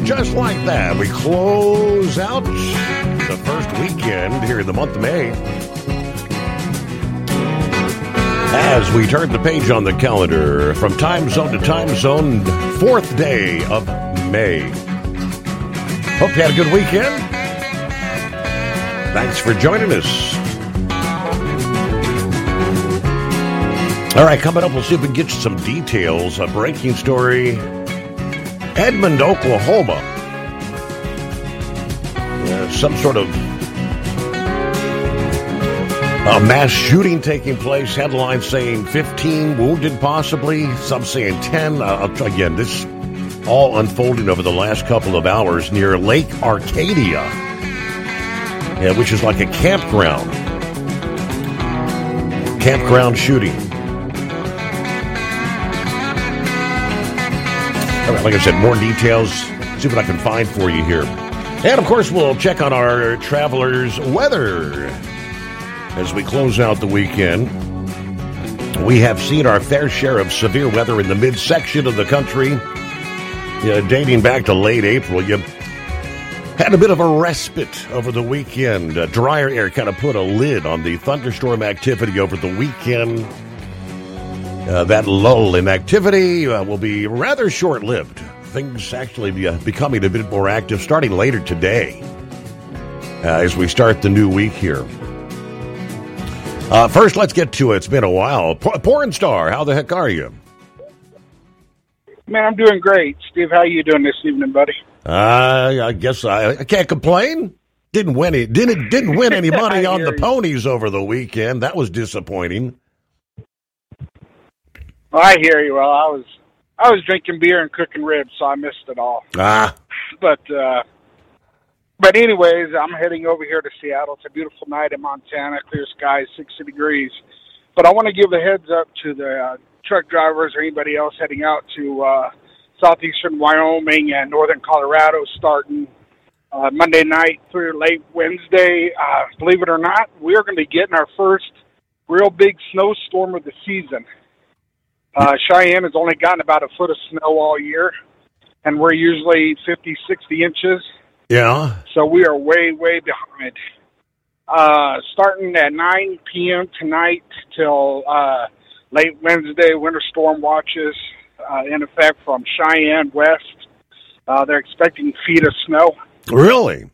just like that, we close out the first weekend here in the month of May. As we turn the page on the calendar from time zone to time zone, 4th day of May. Hope you had a good weekend. Thanks for joining us. All right, coming up, we'll see if we can get you some details. A breaking story. Edmond, Oklahoma. Some sort of a mass shooting taking place. Headlines saying 15 wounded possibly. Some saying 10. Again, this all unfolding over the last couple of hours near Lake Arcadia, which is like a campground. Campground shooting. All right, like I said, more details. See what I can find for you here. And, of course, we'll check on our travelers' weather as we close out the weekend. We have seen our fair share of severe weather in the midsection of the country, dating back to late April. You had a bit of a respite over the weekend. Drier air kind of put a lid on the thunderstorm activity over the weekend. That lull in activity will be rather short-lived. Things actually becoming a bit more active starting later today as we start the new week here. First, let's get to it. It's been a while. Porn star, how the heck are you? Man, I'm doing great. Steve, how are you doing this evening, buddy? I guess I can't complain. Didn't win any money on the ponies over the weekend. That was disappointing. Well, I hear you. Well, I was drinking beer and cooking ribs, so I missed it all. But anyways, I'm heading over here to Seattle. It's a beautiful night in Montana, clear skies, 60 degrees. But I want to give a heads up to the truck drivers or anybody else heading out to southeastern Wyoming and northern Colorado starting Monday night through late Wednesday. Believe it or not, we're going to be getting our first real big snowstorm of the season. Cheyenne has only gotten about a foot of snow all year, and we're usually 50, 60 inches. Yeah. So we are way, way behind. Starting at 9 p.m. tonight till late Wednesday, winter storm watches in effect from Cheyenne west. They're expecting feet of snow. Really?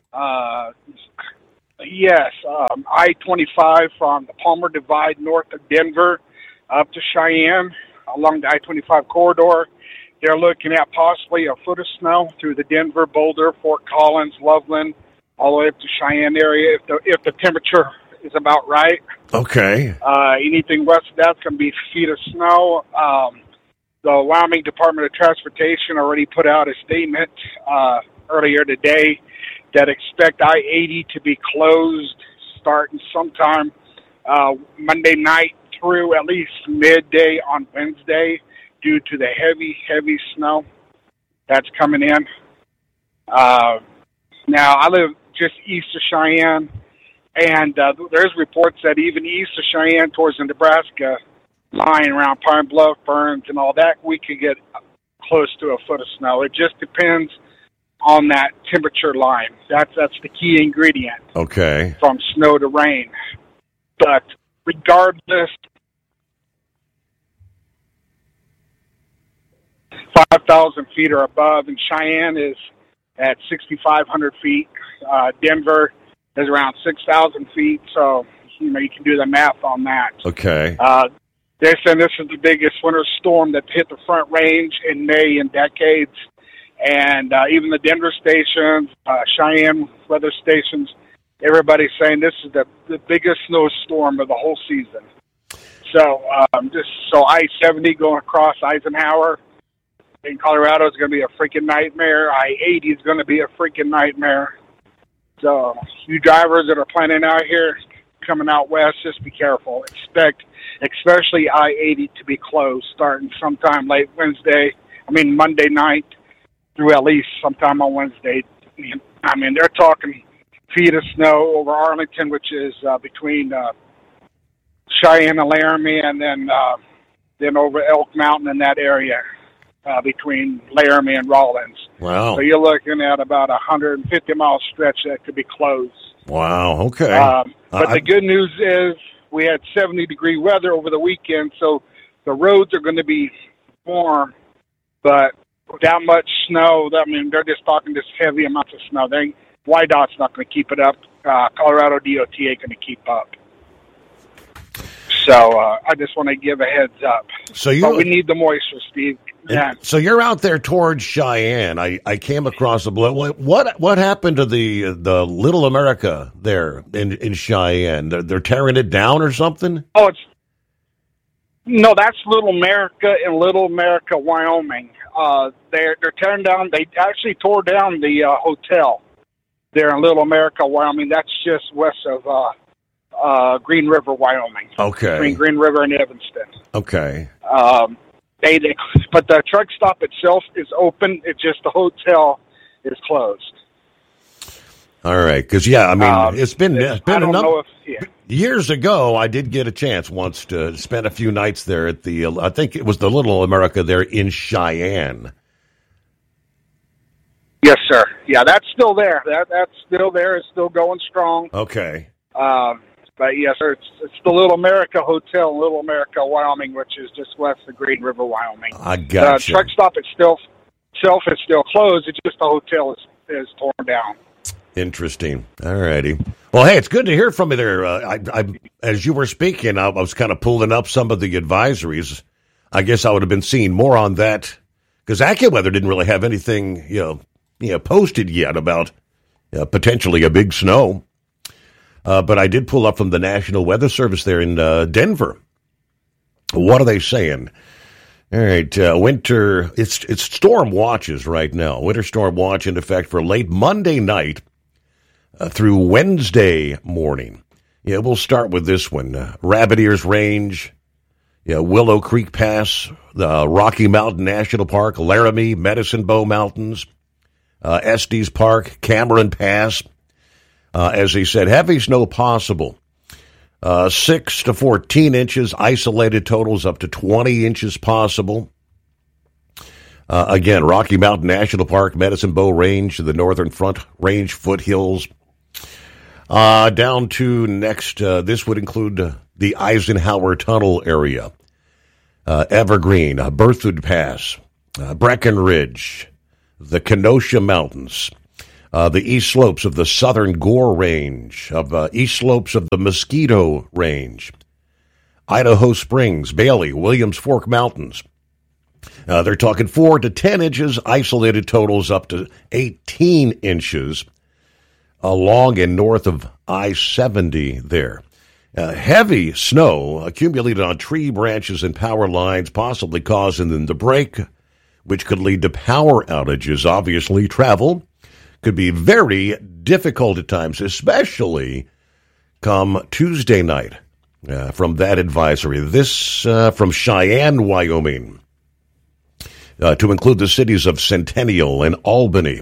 Yes. I-25 from the Palmer Divide north of Denver up to Cheyenne along the I-25 corridor. They're looking at possibly a foot of snow through the Denver, Boulder, Fort Collins, Loveland, all the way up to Cheyenne area if the temperature is about right. Okay. Anything west of that's going to be feet of snow. The Wyoming Department of Transportation already put out a statement earlier today that expect I-80 to be closed starting sometime Monday night through at least midday on Wednesday due to the heavy, heavy snow that's coming in. Now, I live just east of Cheyenne, and there's reports that even east of Cheyenne towards the Nebraska line around Pine Bluff, Burns, and all that, we could get close to a foot of snow. It just depends on that temperature line. That's the key ingredient. Okay. From snow to rain. But regardless, 5,000 feet or above, and Cheyenne is at 6,500 feet. Denver is around 6,000 feet, so you can do the math on that. Okay. They're saying this is the biggest winter storm that's hit the Front Range in May in decades, and even the Denver stations, Cheyenne weather stations, everybody's saying this is the biggest snowstorm of the whole season. So I-70 going across Eisenhower in Colorado is going to be a freaking nightmare. I-80 is going to be a freaking nightmare. So you drivers that are planning out here, coming out west, just be careful. Expect, especially I-80 to be closed starting sometime late Monday night through at least sometime on Wednesday. I mean, they're talking feet of snow over Arlington, which is between Cheyenne and Laramie, and then over Elk Mountain in that area between Laramie and Rawlins. Wow. So you're looking at about 150-mile stretch that could be closed. Wow. Okay. But the good news is we had 70-degree weather over the weekend, so the roads are going to be warm, but without much snow. I mean, they're just talking just heavy amounts of snow. YDOT's not going to keep it up. Colorado DOT ain't going to keep up. So I just want to give a heads up. But we need the moisture, Steve. Yeah. So you're out there towards Cheyenne. I came across the what happened to the Little America there in Cheyenne? They're tearing it down or something? Oh, no, that's Little America in Little America, Wyoming. They're tearing down. They actually tore down the hotel there in Little America, Wyoming. That's just west of Green River, Wyoming. Okay. Between Green River and Evanston. Okay. But the truck stop itself is open. It's just the hotel is closed. All right, because I mean, it's been years ago. I did get a chance once to spend a few nights there at I think it was the Little America there in Cheyenne. Yes, sir. Yeah, that's still there. That's still there. It's still going strong. Okay. But yes, sir, it's the Little America Hotel in Little America, Wyoming, which is just west of Green River, Wyoming. I got you. The truck stop itself is still closed. It's just the hotel is torn down. Interesting. All righty. Well, hey, it's good to hear from you there. As you were speaking, I was kind of pulling up some of the advisories. I guess I would have been seeing more on that because AccuWeather didn't really have anything, posted yet about potentially a big snow. But I did pull up from the National Weather Service there in Denver. What are they saying? All right, winter, it's storm watches right now. Winter storm watch in effect for late Monday night through Wednesday morning. Yeah, we'll start with this one. Rabbit Ears Range, Willow Creek Pass, the Rocky Mountain National Park, Laramie, Medicine Bow Mountains, Estes Park, Cameron Pass. As he said, heavy snow possible. 6 to 14 inches, isolated totals up to 20 inches possible. Again, Rocky Mountain National Park, Medicine Bow Range, the Northern Front Range foothills. Down to next, this would include the Eisenhower Tunnel area. Evergreen, Berthoud Pass, Breckenridge, the Kenosha Mountains. The east slopes of the Southern Gore Range, east slopes of the Mosquito Range, Idaho Springs, Bailey, Williams Fork Mountains. They're talking 4 to 10 inches, isolated totals up to 18 inches along and north of I-70 there. Heavy snow accumulated on tree branches and power lines, possibly causing them to break, which could lead to power outages. Obviously, travel could be very difficult at times, especially come Tuesday night. From that advisory, this from Cheyenne, Wyoming, to include the cities of Centennial and Albany.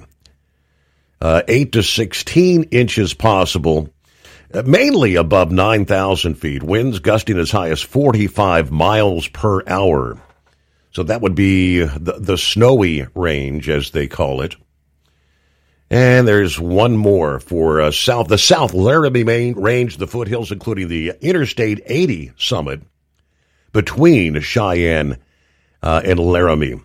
8 to 16 inches possible, mainly above 9,000 feet. Winds gusting as high as 45 miles per hour. So that would be the snowy range, as they call it. And there's one more for the South Laramie Range, the foothills, including the Interstate 80 summit between Cheyenne and Laramie.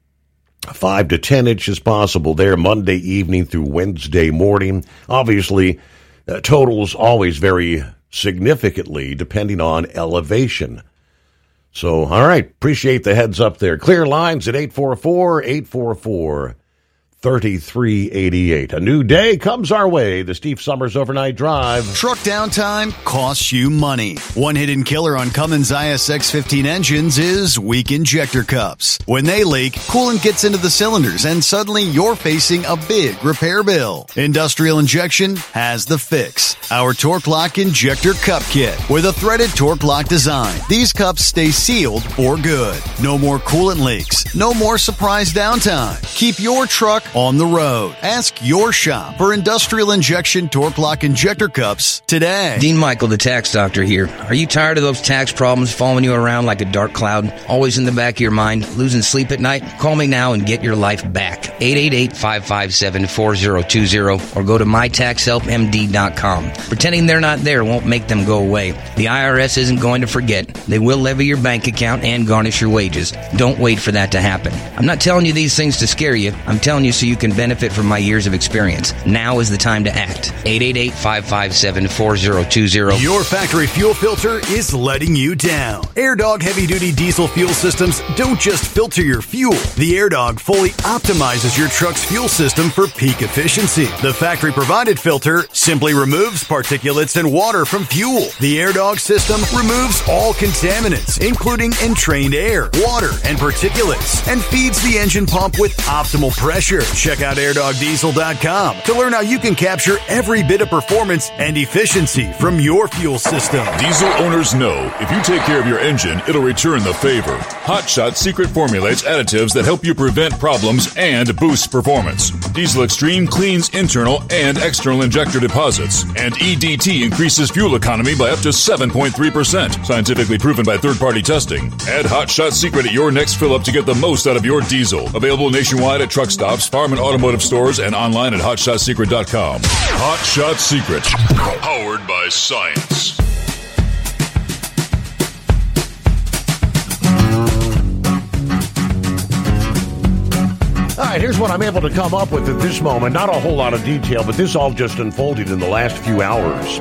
5 to 10 inches possible there Monday evening through Wednesday morning. Obviously, totals always vary significantly depending on elevation. So, all right, appreciate the heads up there. Clear lines at 844-844-3388. A new day comes our way. The Steve Summers Overnight Drive. Truck downtime costs you money. One hidden killer on Cummins ISX-15 engines is weak injector cups. When they leak, coolant gets into the cylinders and suddenly you're facing a big repair bill. Industrial Injection has the fix. Our Torque Lock Injector Cup Kit with a threaded Torque Lock design. These cups stay sealed for good. No more coolant leaks. No more surprise downtime. Keep your truck on the road. Ask your shop for industrial injection torque lock injector cups today. Dean Michael, the tax doctor here. Are you tired of those tax problems following you around like a dark cloud, always in the back of your mind, losing sleep at night? Call me now and get your life back. 888-557-4020 or go to mytaxhelpmd.com. Pretending they're not there won't make them go away. The IRS isn't going to forget. They will levy your bank account and garnish your wages. Don't wait for that to happen. I'm not telling you these things to scare you. I'm telling you so you can benefit from my years of experience. Now is the time to act. 888-557-4020. Your factory fuel filter is letting you down. AirDog heavy-duty diesel fuel systems don't just filter your fuel. The AirDog fully optimizes your truck's fuel system for peak efficiency. The factory-provided filter simply removes particulates and water from fuel. The AirDog system removes all contaminants, including entrained air, water, and particulates, and feeds the engine pump with optimal pressure. Check out airdogdiesel.com to learn how you can capture every bit of performance and efficiency from your fuel system. Diesel owners know if you take care of your engine, it'll return the favor. Hot Shot secret formulates additives that help you prevent problems and boost performance. Diesel Extreme cleans internal and external injector deposits, and EDT increases fuel economy by up to 7.3%, scientifically proven by third-party testing. Add Hot Shot Secret at your next fill-up to get the most out of your diesel. Available nationwide at truck stops, farm and automotive stores, and online at hotshotsecret.com. Hot Shot Secret, powered by science. All right, here's what I'm able to come up with at this moment. Not a whole lot of detail, but this all just unfolded in the last few hours.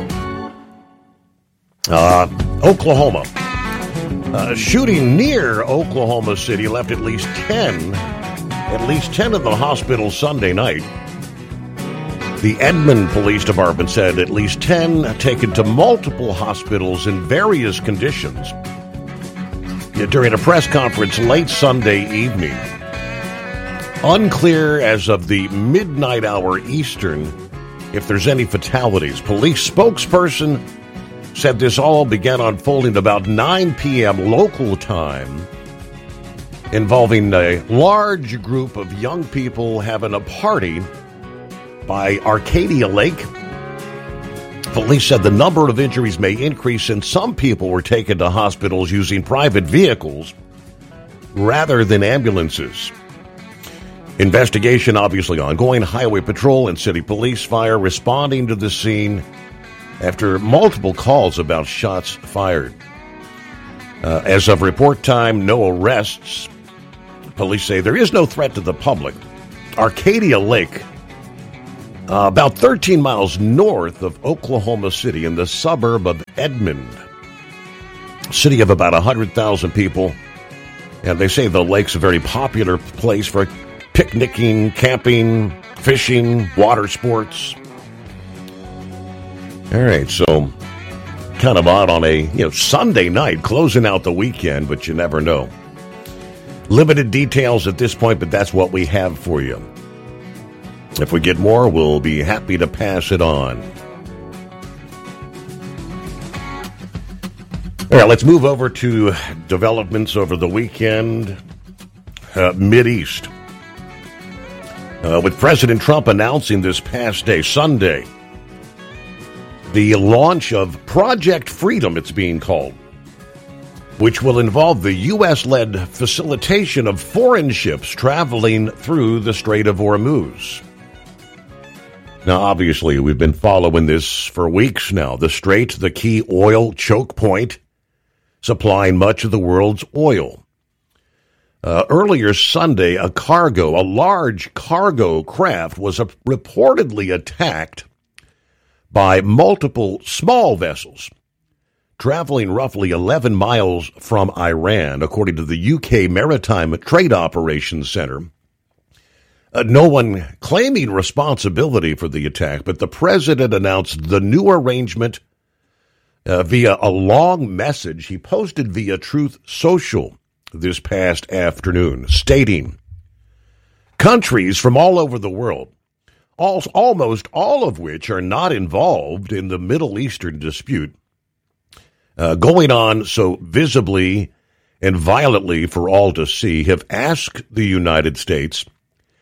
Oklahoma. Shooting near Oklahoma City left at least 10 in the hospital Sunday night. The Edmond Police Department said at least 10 taken to multiple hospitals in various conditions during a press conference late Sunday evening. Unclear as of the midnight hour Eastern if there's any fatalities. Police spokesperson said this all began unfolding about 9 p.m. local time, involving a large group of young people having a party by Arcadia Lake. Police said the number of injuries may increase and some people were taken to hospitals using private vehicles rather than ambulances. Investigation obviously ongoing. Highway Patrol and City Police Fire responding to the scene after multiple calls about shots fired. As of report time, no arrests. Police say there is no threat to the public. Arcadia Lake, about 13 miles north of Oklahoma City in the suburb of Edmond. City of about 100,000 people. And they say the lake's a very popular place for picnicking, camping, fishing, water sports. All right, so kind of odd on a Sunday night, closing out the weekend, but you never know. Limited details at this point, but that's what we have for you. If we get more, we'll be happy to pass it on. All right, let's move over to developments over the weekend. Mideast. With President Trump announcing this past day, Sunday, the launch of Project Freedom, it's being called, which will involve the U.S.-led facilitation of foreign ships traveling through the Strait of Hormuz. Now, obviously, we've been following this for weeks now. The Strait, the key oil choke point, supplying much of the world's oil. Earlier Sunday, a large cargo craft was reportedly attacked by multiple small vessels traveling roughly 11 miles from Iran, according to the UK Maritime Trade Operations Center. No one claiming responsibility for the attack, but the president announced the new arrangement via a long message he posted via Truth Social this past afternoon, stating, countries from all over the world, almost all of which are not involved in the Middle Eastern dispute, going on so visibly and violently for all to see, have asked the United States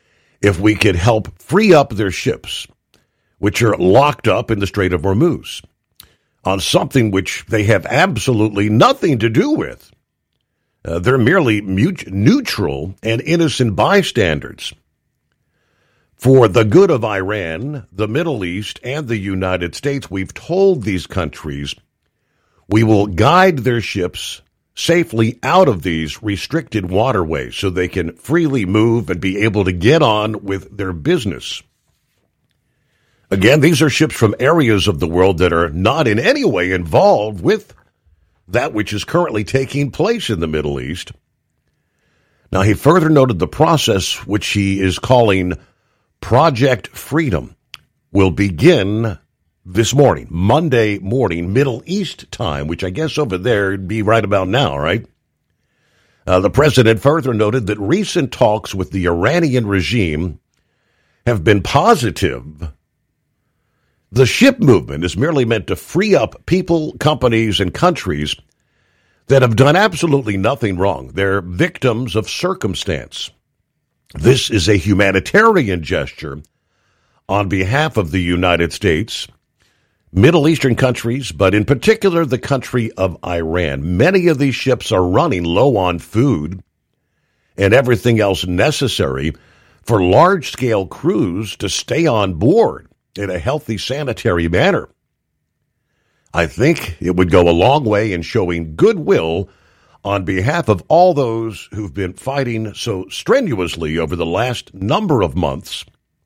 if we could help free up their ships, which are locked up in the Strait of Hormuz, on something which they have absolutely nothing to do with. They're merely neutral and innocent bystanders. For the good of Iran, the Middle East, and the United States, we've told these countries we will guide their ships safely out of these restricted waterways so they can freely move and be able to get on with their business. Again, these are ships from areas of the world that are not in any way involved with that which is currently taking place in the Middle East. Now, he further noted the process, which he is calling Project Freedom, will begin this morning, Monday morning, Middle East time, which I guess over there would be right about now, right? The president further noted that recent talks with the Iranian regime have been positive. The ship movement is merely meant to free up people, companies, and countries that have done absolutely nothing wrong. They're victims of circumstance. This is a humanitarian gesture on behalf of the United States, Middle Eastern countries, but in particular the country of Iran. Many of these ships are running low on food and everything else necessary for large-scale crews to stay on board in a healthy, sanitary manner. I think it would go a long way in showing goodwill on behalf of all those who've been fighting so strenuously over the last number of months.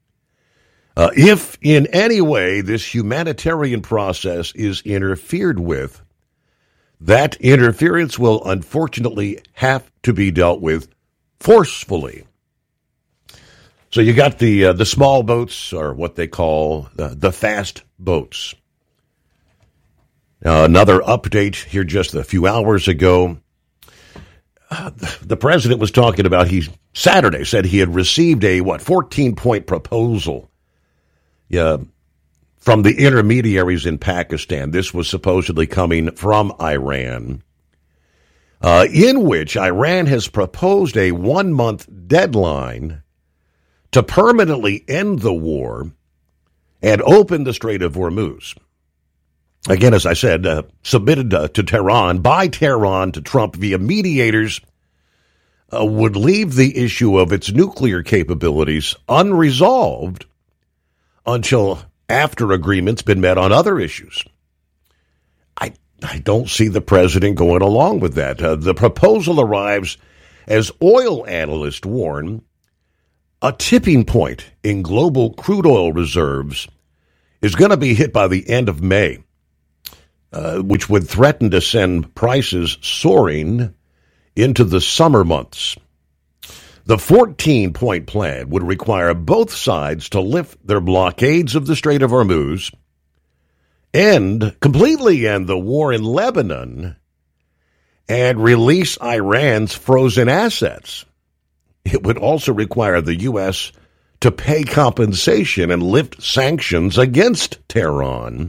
If in any way this humanitarian process is interfered with, that interference will unfortunately have to be dealt with forcefully. So you got the small boats, or what they call the fast boats. Another update here just a few hours ago. The president was talking about, Saturday said he had received a 14-point proposal from the intermediaries in Pakistan. This was supposedly coming from Iran, in which Iran has proposed a 1-month deadline to permanently end the war and open the Strait of Hormuz. Again, as I said, submitted to Tehran, by Tehran to Trump via mediators, would leave the issue of its nuclear capabilities unresolved until after agreement's been met on other issues. I don't see the president going along with that. The proposal arrives as oil analysts warn a tipping point in global crude oil reserves is going to be hit by the end of May, which would threaten to send prices soaring into the summer months. The 14-point plan would require both sides to lift their blockades of the Strait of Hormuz and completely end the war in Lebanon and release Iran's frozen assets. It would also require the U.S. to pay compensation and lift sanctions against Tehran.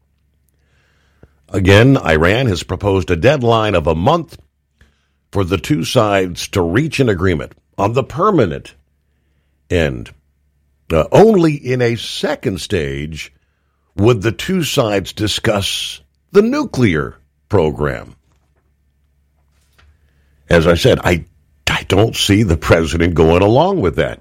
Again, Iran has proposed a deadline of a month for the two sides to reach an agreement on the permanent end. Only in a second stage would the two sides discuss the nuclear program. As I said, I don't see the president going along with that.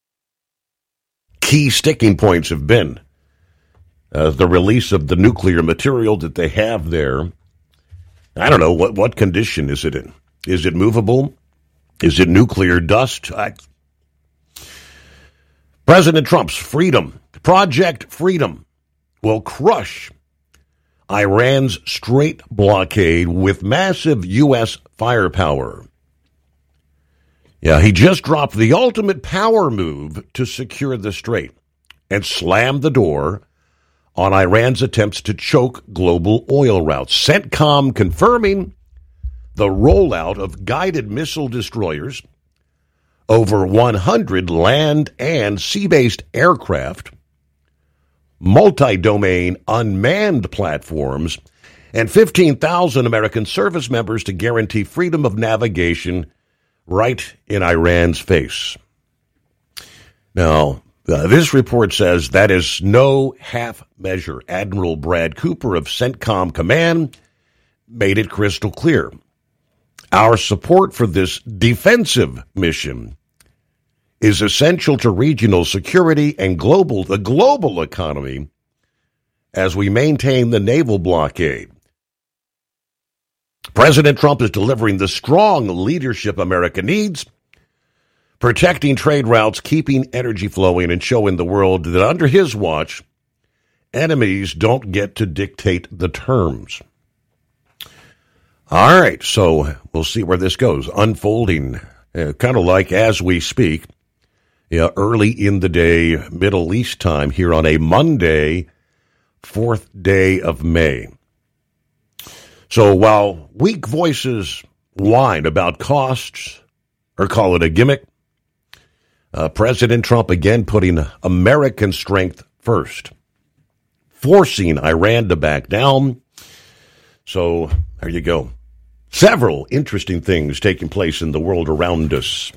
Key sticking points have been the release of the nuclear material that they have there. I don't know, what condition is it in? Is it movable? Is it nuclear dust? President Trump's Project Freedom, will crush Iran's Strait blockade with massive U.S. firepower. Yeah, he just dropped the ultimate power move to secure the Strait and slammed the door on Iran's attempts to choke global oil routes. CENTCOM confirming the rollout of guided missile destroyers, over 100 land and sea-based aircraft, multi-domain unmanned platforms, and 15,000 American service members to guarantee freedom of navigation right in Iran's face. Now, this report says that is no half measure. Admiral Brad Cooper of CENTCOM Command made it crystal clear. Our support for this defensive mission is essential to regional security and the global economy as we maintain the naval blockade. President Trump is delivering the strong leadership America needs, protecting trade routes, keeping energy flowing, and showing the world that under his watch, enemies don't get to dictate the terms. All right, so we'll see where this goes. Unfolding, kind of like as we speak, early in the day, Middle East time here on a Monday, 4th day of May. So while weak voices whine about costs, or call it a gimmick, President Trump again putting American strength first, forcing Iran to back down. So there you go. Several interesting things taking place in the world around us.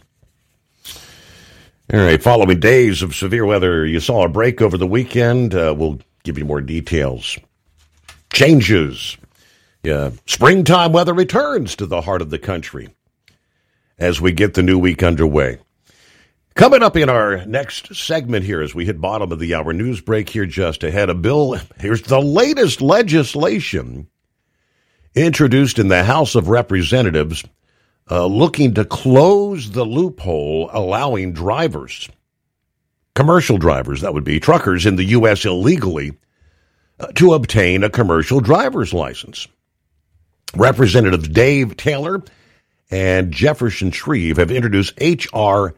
All right, following days of severe weather, you saw a break over the weekend. We'll give you more details. Changes. Springtime weather returns to the heart of the country as we get the new week underway. Coming up in our next segment here as we hit bottom of the hour news break here just ahead, here's the latest legislation introduced in the House of Representatives looking to close the loophole allowing drivers, commercial drivers, that would be truckers in the U.S. illegally, to obtain a commercial driver's license. Representatives Dave Taylor and Jefferson Shreve have introduced H.R.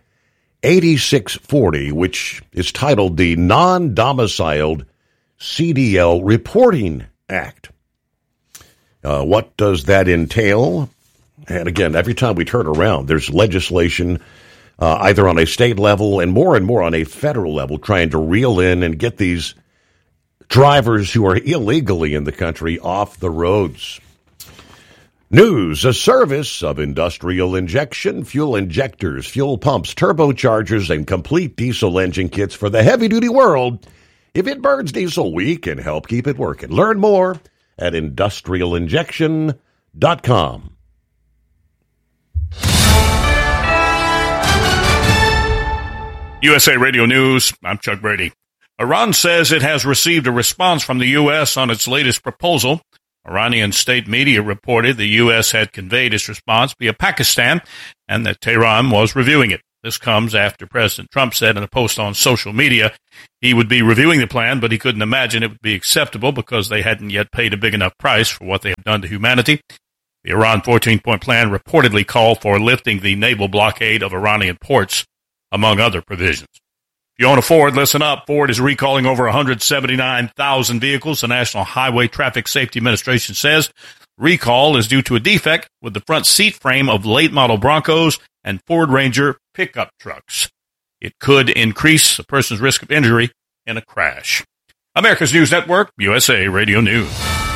8640, which is titled the Non-Domiciled CDL Reporting Act. What does that entail? And again, every time we turn around, there's legislation either on a state level and more on a federal level trying to reel in and get these drivers who are illegally in the country off the roads. News, a service of industrial injection, fuel injectors, fuel pumps, turbochargers, and complete diesel engine kits for the heavy-duty world. If it burns diesel, we can help keep it working. Learn more at industrialinjection.com. USA Radio News, I'm Chuck Brady. Iran says it has received a response from the U.S. on its latest proposal. Iranian state media reported the U.S. had conveyed its response via Pakistan and that Tehran was reviewing it. This comes after President Trump said in a post on social media he would be reviewing the plan, but he couldn't imagine it would be acceptable because they hadn't yet paid a big enough price for what they have done to humanity. The Iran 14-point plan reportedly called for lifting the naval blockade of Iranian ports, among other provisions. If you own a Ford, listen up. Ford is recalling over 179,000 vehicles. The National Highway Traffic Safety Administration says recall is due to a defect with the front seat frame of late-model Broncos and Ford Ranger pickup trucks. It could increase a person's risk of injury in a crash. America's News Network, USA Radio News.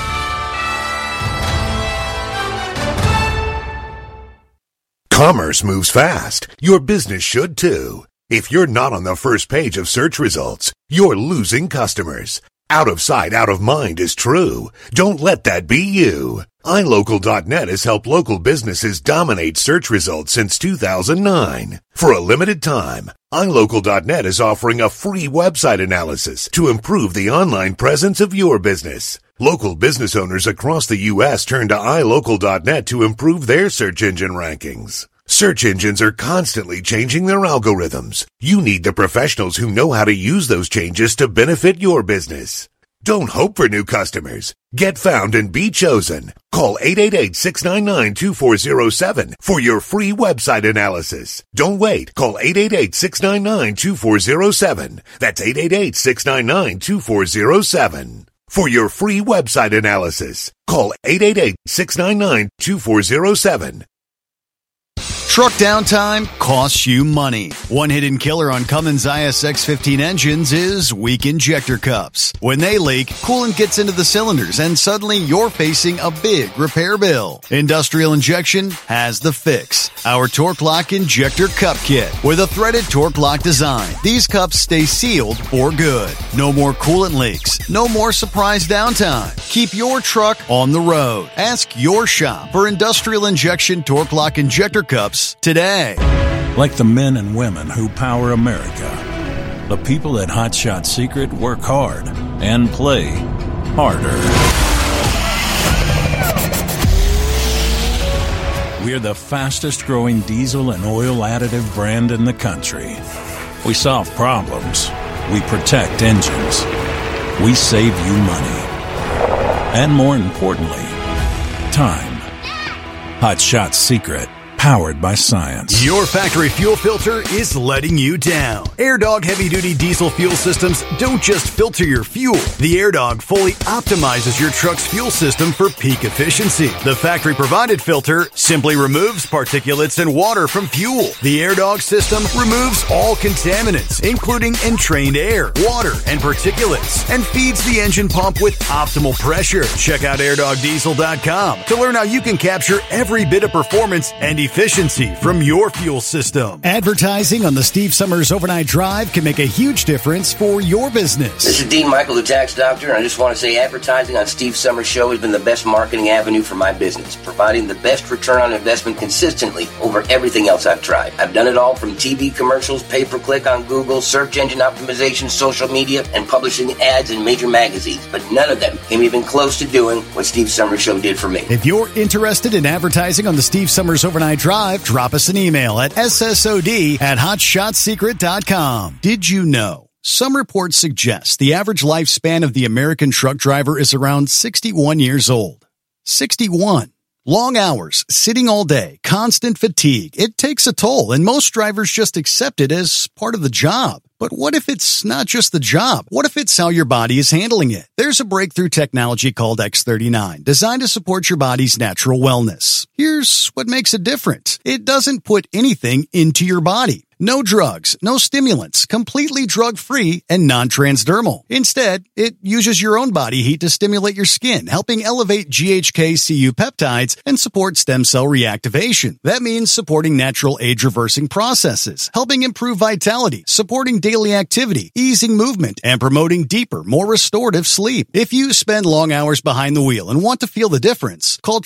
Commerce moves fast. Your business should too. If you're not on the first page of search results, you're losing customers. Out of sight, out of mind is true. Don't let that be you. iLocal.net has helped local businesses dominate search results since 2009. For a limited time, iLocal.net is offering a free website analysis to improve the online presence of your business. Local business owners across the U.S. turn to iLocal.net to improve their search engine rankings. Search engines are constantly changing their algorithms. You need the professionals who know how to use those changes to benefit your business. Don't hope for new customers. Get found and be chosen. Call 888-699-2407 for your free website analysis. Don't wait. Call 888-699-2407. That's 888-699-2407. For your free website analysis, call 888-699-2407. Truck downtime costs you money. One hidden killer on Cummins ISX 15 engines is weak injector cups. When they leak, coolant gets into the cylinders and suddenly you're facing a big repair bill. Industrial Injection has the fix. Our Torque Lock Injector Cup Kit. With a threaded Torque Lock design, these cups stay sealed for good. No more coolant leaks. No more surprise downtime. Keep your truck on the road. Ask your shop for Industrial Injection Torque Lock Injector Cups today. Like the men and women who power America, the people at Hot Shot Secret work hard and play harder. We're the fastest growing diesel and oil additive brand in the country. We solve problems. We protect engines. We save you money. And more importantly, time. Hot Shot Secret. Powered by science. Your factory fuel filter is letting you down. AirDog heavy-duty diesel fuel systems don't just filter your fuel. The AirDog fully optimizes your truck's fuel system for peak efficiency. The factory-provided filter simply removes particulates and water from fuel. The AirDog system removes all contaminants, including entrained air, water, and particulates, and feeds the engine pump with optimal pressure. Check out airdogdiesel.com to learn how you can capture every bit of performance and efficiency from your fuel system. Advertising on the Steve Summers Overnight Drive can make a huge difference for your business. This is Dean Michael, the tax doctor, and I just want to say advertising on Steve Summers' show has been the best marketing avenue for my business, providing the best return on investment consistently over everything else I've tried. I've done it all from TV commercials, pay-per-click on Google, search engine optimization, social media, and publishing ads in major magazines, but none of them came even close to doing what Steve Summers' show did for me. If you're interested in advertising on the Steve Summers Overnight Drive, drop us an email at ssod@hotshotsecret.com. Did you know? Some reports suggest the average lifespan of the American truck driver is around 61 years old. 61. Long hours, sitting all day, constant fatigue. It takes a toll, and most drivers just accept it as part of the job. But what if it's not just the job? What if it's how your body is handling it? There's a breakthrough technology called X39, designed to support your body's natural wellness. Here's what makes it different. It doesn't put anything into your body. No drugs, no stimulants, completely drug-free and non-transdermal. Instead, it uses your own body heat to stimulate your skin, helping elevate GHK-Cu peptides and support stem cell reactivation. That means supporting natural age-reversing processes, helping improve vitality, supporting daily activity, easing movement, and promoting deeper, more restorative sleep. If you spend long hours behind the wheel and want to feel the difference, call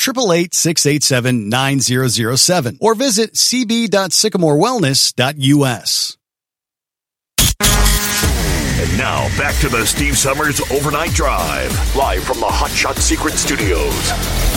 888-687-9007 or visit cb.sycamorewellness.us. And now, back to the Steve Summers Overnight Drive, live from the Hot Shot Secret Studios.